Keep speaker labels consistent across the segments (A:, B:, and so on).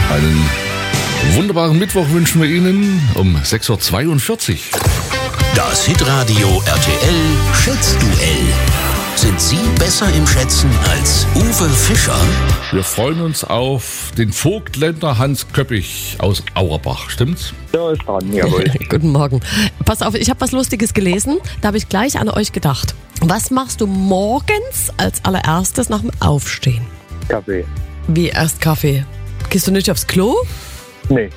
A: Einen wunderbaren Mittwoch wünschen wir Ihnen um 6.42 Uhr.
B: Das Hitradio RTL Schätzduell. Sind Sie besser im Schätzen als Uwe Fischer?
A: Wir freuen uns auf den Vogtländer Hans Köppich aus Auerbach, stimmt's?
C: Ja, ist dran, jawohl.
D: Guten Morgen. Pass auf, ich habe was Lustiges gelesen. Da habe ich gleich an euch gedacht. Was machst du morgens als allererstes nach dem Aufstehen?
C: Kaffee.
D: Wie erst Kaffee? Gehst du nicht aufs Klo?
C: Nee,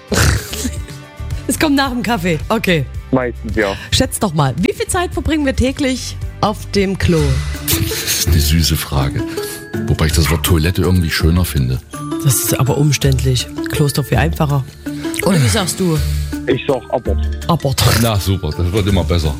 D: Es kommt nach dem Kaffee. Okay.
C: meistens ja.
D: Schätz doch mal, wie viel Zeit verbringen wir täglich auf dem Klo?
A: Das ist eine süße Frage. Wobei ich das Wort Toilette irgendwie schöner finde.
D: Das ist aber umständlich. Klo ist doch viel einfacher. Oder wie sagst du?
C: Ich sag Abort.
D: Abort.
A: Na super, das wird immer besser.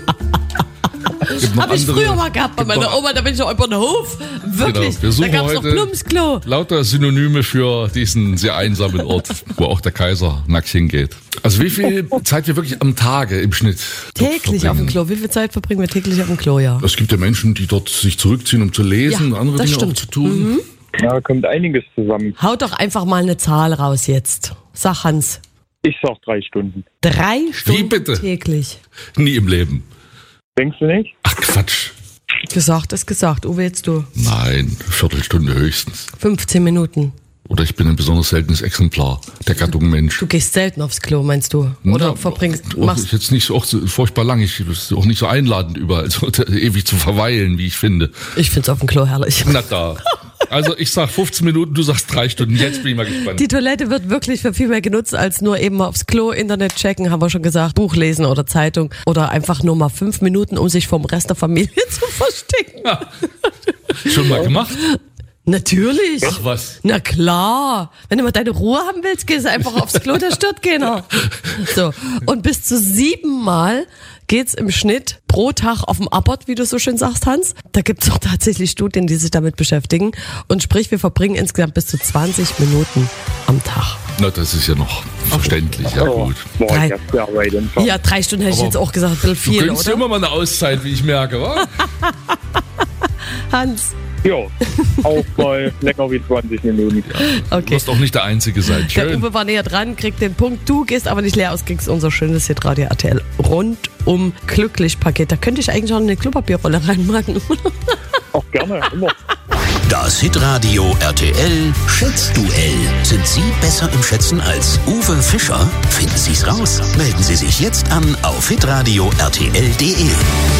A: Gibt noch
D: Habe ich
A: andere-
D: früher mal gehabt bei
A: gibt
D: meiner
A: noch-
D: Oma, da bin ich noch über den Hof. Wirklich,
A: Genau, wir suchen
D: da gab es noch
A: heute-
D: Plumpsklo.
A: Lauter Synonyme für diesen sehr einsamen Ort, wo auch der Kaiser nackt hingeht. Also wie viel Zeit wir wirklich am Tage im Schnitt dort
D: Täglich auf dem
A: verbringen.
D: Klo. Wie viel Zeit verbringen wir täglich auf dem Klo, ja?
A: Es gibt ja Menschen, die dort sich zurückziehen, um zu lesen
D: Ja,
A: und andere
D: das
A: Dinge auch
D: stimmt.
A: zu tun.
C: Ja, da kommt einiges zusammen.
D: Haut doch einfach mal eine Zahl raus jetzt. Sag Hans.
C: Ich sag 3 Stunden.
D: 3 Stunden
A: bitte?
D: täglich.
A: Nie im Leben.
C: Denkst du nicht?
A: Ach Quatsch.
D: Gesagt ist gesagt. Uwe, jetzt du.
A: Nein, Viertelstunde höchstens.
D: 15 Minuten.
A: Oder ich bin ein besonders seltenes Exemplar der Gattung Mensch.
D: Du gehst selten aufs Klo, meinst du? Oder
A: Ja,
D: verbringst,
A: auch
D: machst
A: jetzt nicht so, auch so furchtbar lang. Ich ist auch nicht so einladend überall, so ewig zu verweilen, wie ich finde.
D: Ich find's auf dem Klo herrlich.
A: Na da. Also ich sag 15 Minuten, du sagst 3 Stunden. Jetzt bin ich mal gespannt.
D: Die Toilette wird wirklich für viel mehr genutzt, als nur eben mal aufs Klo, Internet checken, haben wir schon gesagt, Buch lesen oder Zeitung. Oder einfach nur mal 5 Minuten, um sich vom Rest der Familie zu verstecken.
A: Schon mal gemacht?
D: Natürlich.
A: Ach was.
D: Na klar. Wenn du mal deine Ruhe haben willst, gehst du einfach aufs Klo, da stört keiner. So. Und bis zu 7 Mal geht's im Schnitt pro Tag auf dem Abort, wie du so schön sagst, Hans. Da gibt's auch tatsächlich Studien, die sich damit beschäftigen. Und sprich, wir verbringen insgesamt bis zu 20 Minuten am Tag.
A: Na, das ist ja noch verständlich. Ja gut.
C: Boah,
D: Drei.
C: ich hab Arbeit im Fall.
D: Ja, 3 Stunden hätte ich
A: Aber
D: jetzt auch gesagt, ein bisschen
A: Du
D: viel,
A: gönnst dir
D: oder?
A: immer mal eine Auszeit, wie ich merke, wa?
D: Hans.
C: Ja, auch mal länger wie 20 Minuten.
A: Du
D: Okay.
A: wirst auch nicht der Einzige sein.
D: Der
A: Schön.
D: Uwe war näher dran, kriegt den Punkt. Du gehst aber nicht leer aus, kriegst unser schönes Hitradio RTL rundum glücklich Paket. Da könnte ich eigentlich auch eine Klopapierrolle reinmachen.
C: Auch gerne, immer.
B: Das Hitradio RTL Schätzduell. Sind Sie besser im Schätzen als Uwe Fischer? Finden Sie's raus. Melden Sie sich jetzt an auf hitradio rtl.de.